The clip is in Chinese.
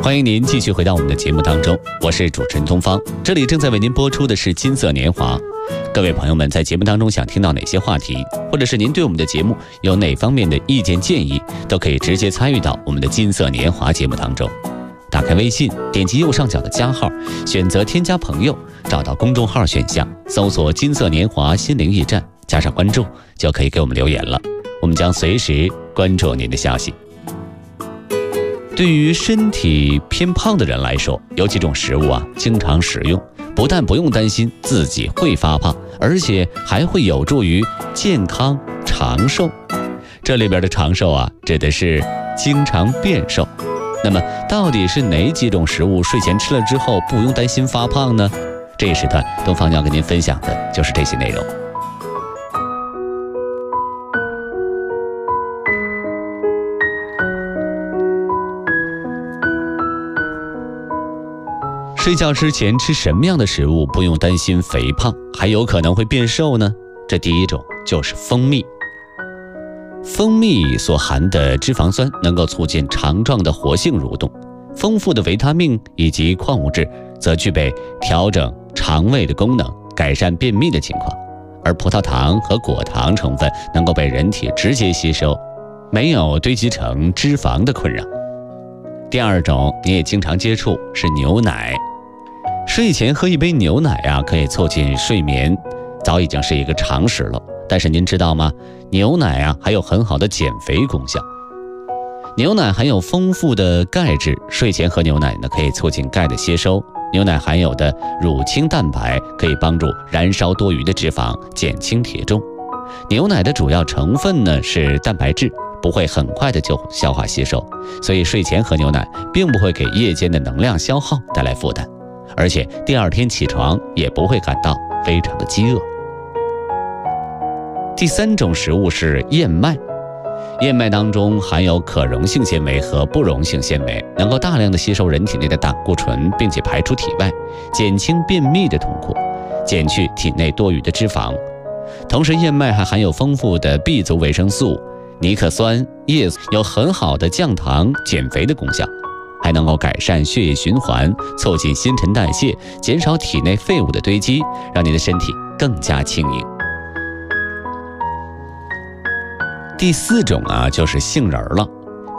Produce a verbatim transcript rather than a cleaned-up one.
欢迎您继续回到我们的节目当中，我是主持人东方，这里正在为您播出的是金色年华。各位朋友们在节目当中想听到哪些话题，或者是您对我们的节目有哪方面的意见建议，都可以直接参与到我们的金色年华节目当中。打开微信，点击右上角的加号，选择添加朋友，找到公众号选项，搜索金色年华心灵驿站，加上关注，就可以给我们留言了，我们将随时关注您的消息。对于身体偏胖的人来说，有几种食物啊，经常食用，不但不用担心自己会发胖，而且还会有助于健康长寿。这里边的长寿啊，指的是经常变瘦。那么到底是哪几种食物睡前吃了之后不用担心发胖呢？这一时段东方要跟您分享的就是这些内容。睡觉之前吃什么样的食物不用担心肥胖，还有可能会变瘦呢？这第一种就是蜂蜜。蜂蜜所含的脂肪酸能够促进肠状的活性蠕动，丰富的维他命以及矿物质则具备调整肠胃的功能，改善便秘的情况。而葡萄糖和果糖成分能够被人体直接吸收，没有堆积成脂肪的困扰。第二种你也经常接触是牛奶。睡前喝一杯牛奶啊，可以促进睡眠，早已经是一个常识了。但是您知道吗？牛奶啊还有很好的减肥功效。牛奶含有丰富的钙质，睡前喝牛奶呢，可以促进钙的吸收。牛奶含有的乳清蛋白可以帮助燃烧多余的脂肪，减轻体重。牛奶的主要成分呢是蛋白质，不会很快的就消化吸收，所以睡前喝牛奶并不会给夜间的能量消耗带来负担，而且第二天起床也不会感到非常的饥饿。第三种食物是燕麦。燕麦当中含有可溶性纤维和不溶性纤维，能够大量的吸收人体内的胆固醇，并且排出体外，减轻便秘的痛苦，减去体内多余的脂肪。同时燕麦还含有丰富的 B 族维生素、尼克酸、叶素，有很好的降糖减肥的功效，还能够改善血液循环，促进新陈代谢，减少体内废物的堆积，让你的身体更加轻盈。第四种啊，就是杏仁了。